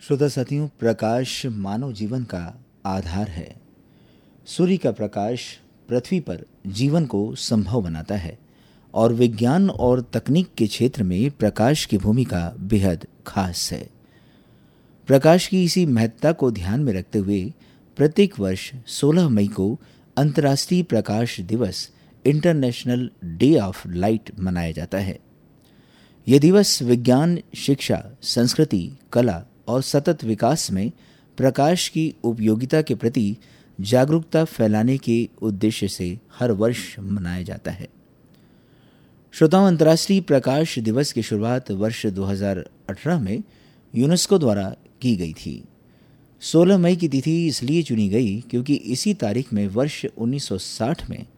श्रोता साथियों, प्रकाश मानव जीवन का आधार है। सूर्य का प्रकाश पृथ्वी पर जीवन को संभव बनाता है और विज्ञान और तकनीक के क्षेत्र में प्रकाश की भूमिका बेहद खास है। प्रकाश की इसी महत्ता को ध्यान में रखते हुए प्रत्येक वर्ष 16 मई को अंतर्राष्ट्रीय प्रकाश दिवस इंटरनेशनल डे ऑफ लाइट मनाया जाता है। यह दिवस विज्ञान, शिक्षा, संस्कृति, कला और सतत विकास में प्रकाश की उपयोगिता के प्रति जागरूकता फैलाने के उद्देश्य से हर वर्ष मनाया जाता है। श्रोताओं, अंतर्राष्ट्रीय प्रकाश दिवस की शुरुआत वर्ष 2018 में यूनेस्को द्वारा की गई थी। 16 मई की तिथि इसलिए चुनी गई क्योंकि इसी तारीख में वर्ष 1960 में